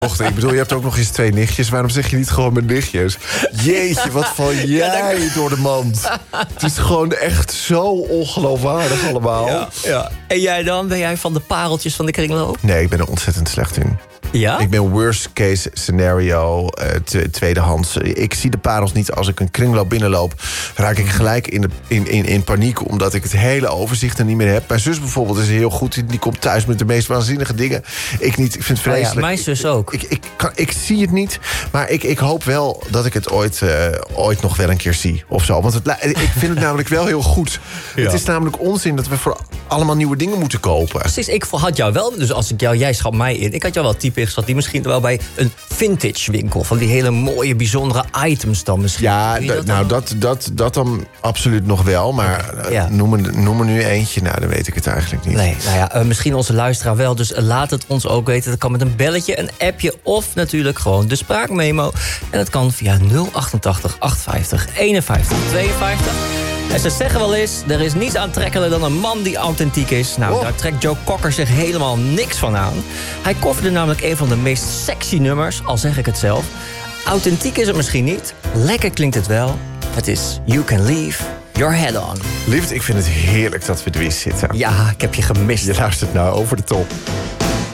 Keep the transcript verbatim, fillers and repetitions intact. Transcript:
Wacht, ik bedoel, je hebt ook nog eens twee nichtjes. Waarom zeg je niet gewoon mijn nichtjes? Jeetje, wat val jij ja, dat... door de mand. Het is gewoon echt zo ongeloofwaardig allemaal. Ja, ja. En jij dan? Ben jij van de pareltjes van de kringloop? Nee, ik ben er ontzettend slecht in. Ja? Ik ben worst case scenario, uh, te, tweedehands. Ik zie de parels niet. Als ik een kringloop binnenloop, raak ik gelijk in, de, in, in, in paniek... omdat ik het hele overzicht er niet meer heb. Mijn zus bijvoorbeeld is heel goed. Die komt thuis met de meest waanzinnige dingen. Ik niet. Ik vind het vreselijk. Oh ja, mijn zus ook. Ik, ik, ik, kan, ik zie het niet, maar ik, ik hoop wel dat ik het ooit, uh, ooit nog wel een keer zie. Of zo. Want het, ik vind het namelijk wel heel goed. Ja. Het is namelijk onzin dat we voor allemaal nieuwe dingen moeten kopen. Precies, ik had jou wel... Dus als ik jou, jij schat mij in. Ik had jou wel type ingeschat die misschien wel bij een vintage winkel... van die hele mooie, bijzondere items dan misschien. Ja, dat nou, dat, dat, dat dan absoluut nog wel. Maar uh, ja. noem, er, noem er nu eentje, nou, dan weet ik het eigenlijk niet. Nee, nou ja, uh, misschien onze luisteraar wel. Dus uh, laat het ons ook weten. Dat kan met een belletje, een appje of natuurlijk gewoon de spraakmemo. En dat kan via nul achtentachtig achthonderdvijftig eenenvijftig tweeënvijftig. En ze zeggen wel eens, er is niets aantrekkelijker dan een man die authentiek is. Nou, oh. Daar trekt Joe Cocker zich helemaal niks van aan. Hij kofferde namelijk een van de meest sexy nummers, al zeg ik het zelf. Authentiek is het misschien niet, lekker klinkt het wel. Het is You Can Leave Your Head On. Liefde, ik vind het heerlijk dat we er weer zitten. Ja, ik heb je gemist. Je luistert nou Over de Top.